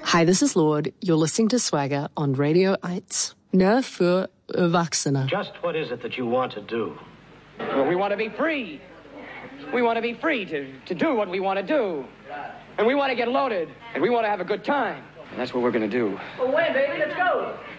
Hi, this is Lord. You're listening to Swagger on Radio 8. Nur für Erwachsene. Just what is it that you want to do? Well, we want to be free. We want to be free to do what we want to do. And we want to get loaded. And we want to have a good time. And that's what we're going to do. Well, when, baby? Let's go.